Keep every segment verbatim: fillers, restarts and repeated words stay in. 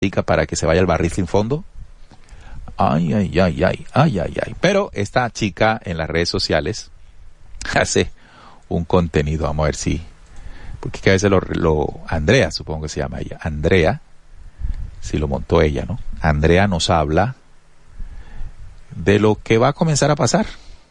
para que se vaya al barril sin fondo. Ay, ay, ay, ay, ay, ay, ay. Pero esta chica en las redes sociales hace un contenido, vamos a ver si, porque que a veces lo, lo, Andrea, supongo que se llama ella, Andrea, si lo montó ella, ¿no? Andrea nos habla de lo que va a comenzar a pasar.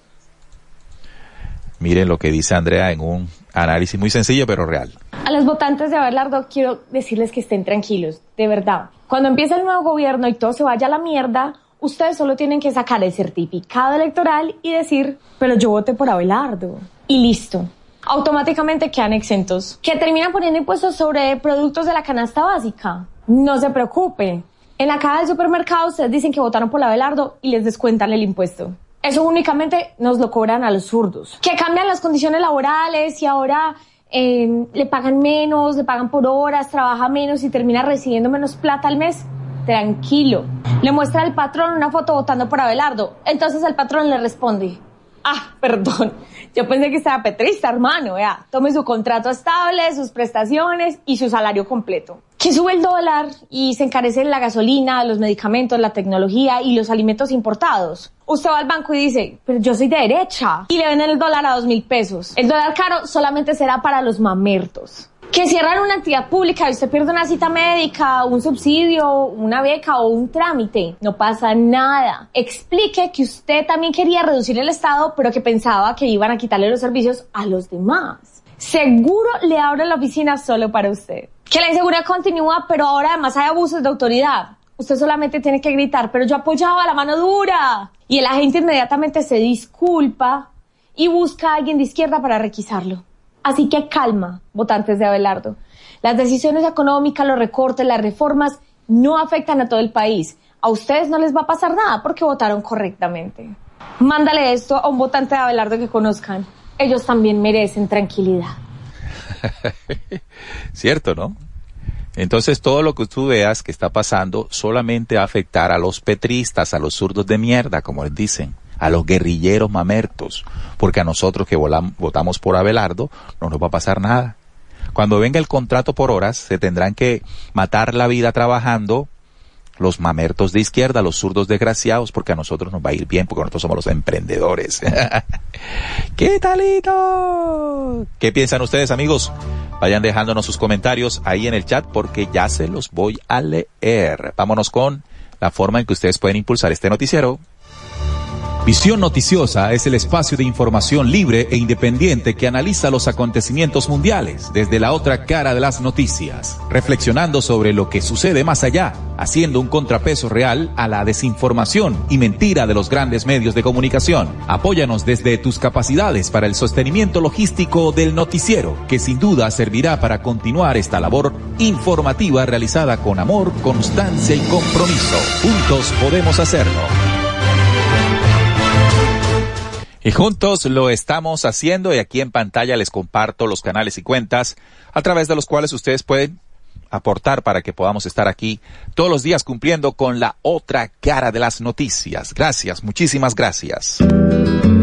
Miren lo que dice Andrea en un análisis muy sencillo pero real. A los votantes de Abelardo quiero decirles que estén tranquilos, de verdad. Cuando empiece el nuevo gobierno y todo se vaya a la mierda, ustedes solo tienen que sacar el certificado electoral y decir, pero yo voté por Abelardo. Y listo. Automáticamente quedan exentos. ¿Que terminan poniendo impuestos sobre productos de la canasta básica? No se preocupen. En la caja del supermercado ustedes dicen que votaron por Abelardo y les descuentan el impuesto. Eso únicamente nos lo cobran a los zurdos. Que cambian las condiciones laborales y ahora eh, le pagan menos, le pagan por horas, trabaja menos y termina recibiendo menos plata al mes. Tranquilo. Le muestra al patrón una foto votando por Abelardo. Entonces el patrón le responde, ah, perdón, yo pensé que estaba petrista, hermano, vea, tome su contrato estable, sus prestaciones y su salario completo. Que sube el dólar y se encarece la gasolina, los medicamentos, la tecnología y los alimentos importados. Usted va al banco y dice, pero yo soy de derecha, y le venden el dólar a dos mil pesos. El dólar caro solamente será para los mamertos. Que cierran una actividad pública y usted pierde una cita médica, un subsidio, una beca o un trámite. No pasa nada. Explique que usted también quería reducir el Estado, pero que pensaba que iban a quitarle los servicios a los demás. Seguro le abro la oficina solo para usted. Que la inseguridad continúa, pero ahora además hay abusos de autoridad. Usted solamente tiene que gritar, pero yo apoyaba la mano dura. Y el agente inmediatamente se disculpa y busca a alguien de izquierda para requisarlo. Así que calma, votantes de Abelardo. Las decisiones económicas, los recortes, las reformas no afectan a todo el país. A ustedes no les va a pasar nada porque votaron correctamente. Mándale esto a un votante de Abelardo que conozcan. Ellos también merecen tranquilidad. Cierto, ¿no? Entonces todo lo que tú veas que está pasando solamente va a afectar a los petristas, a los zurdos de mierda, como les dicen, a los guerrilleros mamertos, porque a nosotros que volam, votamos por Abelardo no nos va a pasar nada. Cuando venga el contrato por horas, se tendrán que matar la vida trabajando los mamertos de izquierda, los zurdos desgraciados, porque a nosotros nos va a ir bien, porque nosotros somos los emprendedores. ¿Qué talito? ¿Qué piensan ustedes, amigos? Vayan dejándonos sus comentarios ahí en el chat, porque ya se los voy a leer. Vámonos con la forma en que ustedes pueden impulsar este noticiero. Visión Noticiosa es el espacio de información libre e independiente que analiza los acontecimientos mundiales desde la otra cara de las noticias, reflexionando sobre lo que sucede más allá, haciendo un contrapeso real a la desinformación y mentira de los grandes medios de comunicación. Apóyanos desde tus capacidades para el sostenimiento logístico del noticiero, que sin duda servirá para continuar esta labor informativa realizada con amor, constancia y compromiso. Juntos podemos hacerlo. Y juntos lo estamos haciendo, y aquí en pantalla les comparto los canales y cuentas a través de los cuales ustedes pueden aportar para que podamos estar aquí todos los días cumpliendo con la otra cara de las noticias. Gracias, muchísimas gracias.